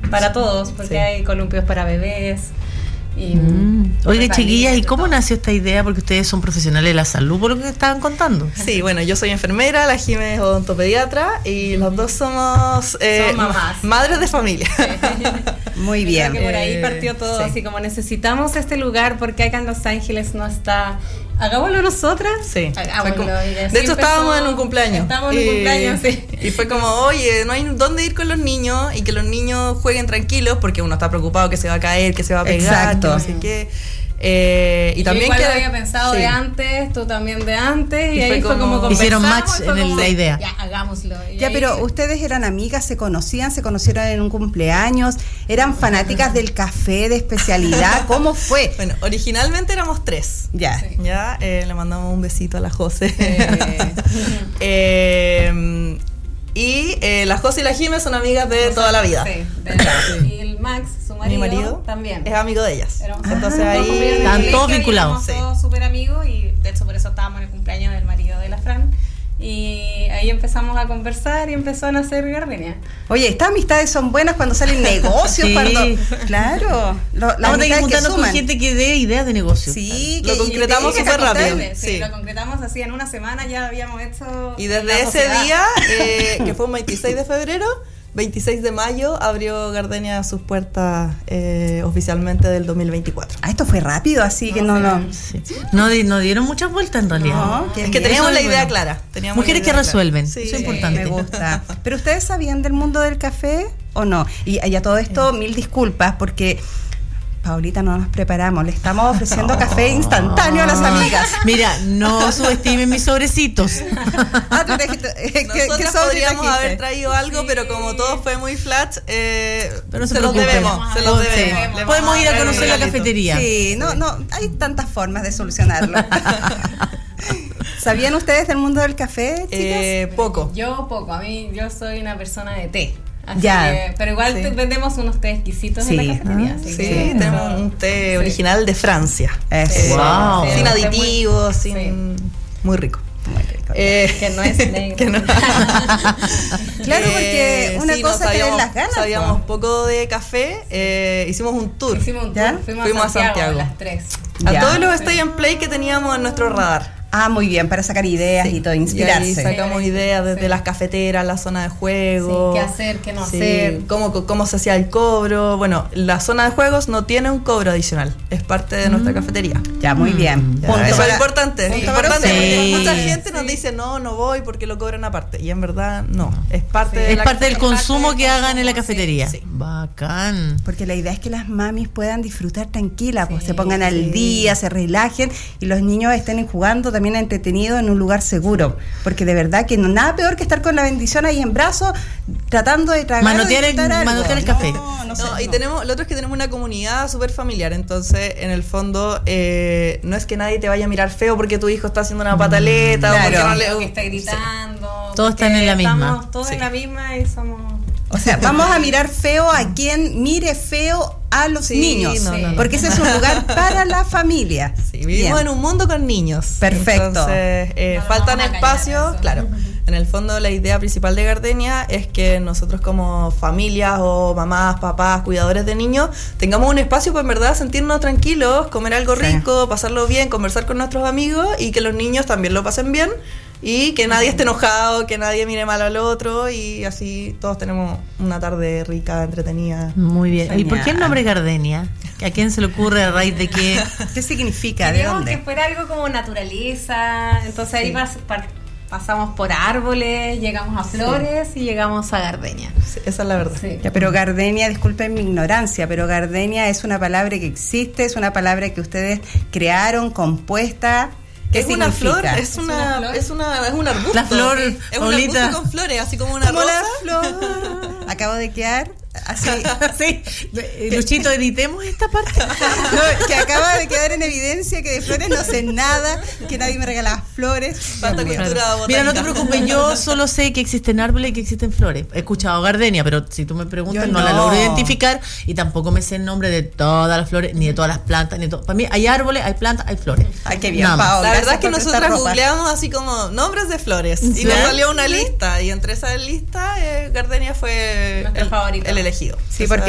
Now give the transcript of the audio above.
para todos, porque hay columpios para bebés. Oiga, chiquillas, ¿y cómo nació esta idea? Porque ustedes son profesionales de la salud, por lo que estaban contando. Sí, bueno, yo soy enfermera, la Jimé es odontopediatra y los dos somos mamás, madres de familia. Sí. Muy bien. Creo que por ahí partió todo, así como necesitamos este lugar porque acá en Los Ángeles no está. Hagámoslo nosotras. Sí. Hagámoslo. De hecho, estábamos en un cumpleaños. Estábamos en un cumpleaños, sí. Y fue como, oye, no hay dónde ir con los niños y que los niños jueguen tranquilos porque uno está preocupado que se va a caer, que se va a pegar, exacto, que no sé qué. Y también igual que lo había pensado de antes, tú también de antes, y ahí fue como hicieron match en la idea. Ya, hagámoslo. Ya, pero ustedes eran amigas, se conocían en un cumpleaños, eran fanáticas del café de especialidad, ¿cómo fue? Bueno, originalmente éramos 3. Ya. Sí. Ya, le mandamos un besito a la José. Y la José y la Jimé son amigas de toda la vida. Sí, y el Max, su marido, mi marido también es amigo de ellas. Entonces ahí están todos vinculados. Todos súper amigos, y de hecho por eso estábamos en el cumpleaños del marido de la Fran. Y ahí empezamos a conversar y empezó a nacer Gardenia. Oye, estas amistades son buenas cuando salen negocios, sí, cuando claro, vamos a tener que juntarnos con gente que dé ideas de negocio. Sí, lo concretamos súper rápido. Sí, lo concretamos así en una semana, ya habíamos hecho. Y desde ese día, que fue un 26 de febrero, 26 de mayo abrió Gardenia sus puertas oficialmente del 2024. Esto fue rápido, así que no. Sí. No dieron muchas vueltas en realidad. No, es que teníamos la idea clara. Mujeres que resuelven, sí, eso es importante. Me gusta. ¿Pero ustedes sabían del mundo del café o no? Y a todo esto, mil disculpas, porque Paulita, no nos preparamos, le estamos ofreciendo café instantáneo a las amigas. Mira, no subestimen mis sobrecitos. Nosotros podríamos haber traído algo, pero como todo fue muy flat, pero se los debemos. Podemos ir a conocer la cafetería. Sí, no, hay tantas formas de solucionarlo. ¿Sabían ustedes del mundo del café, chicas? Poco. Yo yo soy una persona de té. Así ya. Pero igual vendemos unos té exquisitos en la cafetería. Tenemos un té original de Francia. Wow. Sin aditivos, muy rico. Que no es negro. Claro, porque una cosa que den las ganas. Sabíamos poco de café, hicimos un tour. Fuimos a Santiago las 3. A todos los stay and play que teníamos en nuestro radar. Muy bien, para sacar ideas y todo, inspirarse. Y sacamos ideas desde las cafeteras, la zona de juego. Qué hacer, qué no hacer. Cómo se hacía el cobro. Bueno, la zona de juegos no tiene un cobro adicional. Es parte de nuestra cafetería. Ya, muy bien. Eso es importante. Sí. Mucha gente nos dice, no voy porque lo cobran aparte. Y en verdad, no. Es parte, es parte del consumo que hagan en la cafetería. Sí. Bacán. Porque la idea es que las mamis puedan disfrutar tranquilas, pues se pongan al día, se relajen y los niños estén jugando también entretenidos en un lugar seguro. Porque de verdad que nada peor que estar con la bendición ahí en brazos tratando de tragar manotear el café. Y tenemos, lo otro es que tenemos una comunidad súper familiar. Entonces, en el fondo, no es que nadie te vaya a mirar feo porque tu hijo está haciendo una pataleta, claro, o porque no le que está gritando. Todos están en la misma. Estamos todos en la misma y somos. O sea, vamos a mirar feo a quien mire feo a los niños. Porque ese es un lugar para la familia. Sí, vivimos en un mundo con niños. Perfecto. Entonces, faltan espacios. Claro. En el fondo, la idea principal de Gardenia es que nosotros como familias o mamás, papás, cuidadores de niños, tengamos un espacio para en verdad sentirnos tranquilos, comer algo rico, pasarlo bien, conversar con nuestros amigos y que los niños también lo pasen bien. Y que nadie esté enojado, que nadie mire mal al otro y así todos tenemos una tarde rica, entretenida. Muy bien. Genial. ¿Y por qué el nombre Gardenia? ¿A quién se le ocurre? ¿A raíz de qué? ¿Qué significa? ¿De dónde? Que fuera algo como naturaleza. Entonces ahí pasamos por árboles, llegamos a flores y llegamos a Gardenia. Sí, esa es la verdad. Sí. Ya, pero Gardenia, disculpen mi ignorancia, pero Gardenia es una palabra que existe, es una palabra que ustedes crearon, compuesta. ¿Qué significa? Una flor, es un arbusto. La flor, es un arbusto con flores, así como una como rosa. La flor. Acabo de quedar así. Sí. Luchito, editemos esta parte. No, que acaba de quedar en evidencia que de flores no sé nada, que nadie me regalaba flores. Falta cultura botánica. Mira, no te preocupes, yo solo sé que existen árboles y que existen flores. He escuchado Gardenia, pero si tú me preguntas, no la logro identificar y tampoco me sé el nombre de todas las flores, ni de todas las plantas, Para mí hay árboles, hay plantas, hay flores. Ay, qué bien, Pau. La verdad es que nosotras googleamos así como nombres de flores y nos salió una lista y entre esa lista Gardenia fue el elegido. Sí, porque